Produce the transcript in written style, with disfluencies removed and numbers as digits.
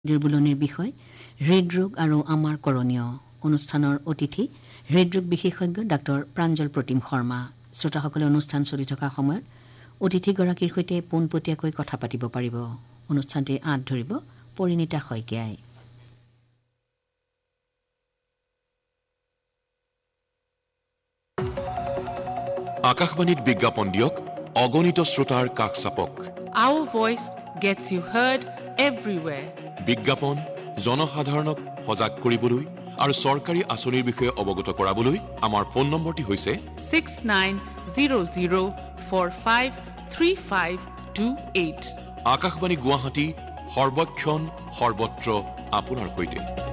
নিৰ্মূলনীৰ বিষয় হৃদৰোগ আৰু আমাৰ করণীয় অনুষ্ঠানৰ অতিথি হৃদৰোগ বিশেষজ্ঞ ডাক্তৰ প্ৰাঞ্জল প্ৰতিম শৰ্মা শ্ৰোতাসকলে অনুষ্ঠান চলি থকা সময়ত অতিথিগৰাকীৰ সৈতে পোনপটীয়াকৈ কথা পাতিব পাৰিব অনুষ্ঠানটি আঁত ধৰিব পৰিণীতা শইকীয়াই আকাশবাণীত বিজ্ঞাপন দিয়ক অগণিত শ্ৰোতাৰ কাষ চাপক Our voice gets you heard everywhere. বিজ্ঞাপন জনসাধাৰণক সজাগ কৰিবলৈ আৰু চৰকাৰী আঁচনিৰ বিষয়ে অৱগত কৰাবলৈ আমাৰ ফোন নম্বৰটি হৈছে 6900453528 আকাশবাণী গুৱাহাটী সৰ্বক্ষণ সৰ্বত্ৰ আপোনাৰ সৈতে